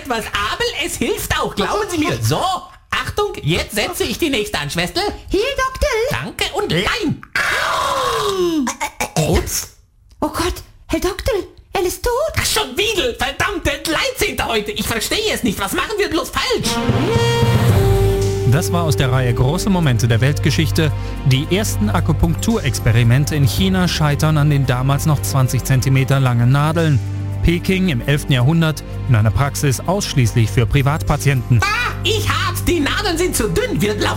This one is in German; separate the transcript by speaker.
Speaker 1: etwas, aber es hilft auch, glauben Sie mir. So, Achtung, jetzt setze ich die nächste an, Schwester.
Speaker 2: Hier, Doktor.
Speaker 1: Danke und Leim. Ups.
Speaker 2: Oh Gott, Herr Doktor, er ist tot.
Speaker 1: Ach, schon wieder, verdammt, der 13. heute. Ich verstehe es nicht, was machen wir bloß falsch?
Speaker 3: Das war aus der Reihe Große Momente der Weltgeschichte. Die ersten Akupunkturexperimente in China scheitern an den damals noch 20 cm langen Nadeln. Peking im 11. Jahrhundert in einer Praxis ausschließlich für Privatpatienten.
Speaker 1: Ich hab's, die Nadeln sind zu dünn. Wir laufen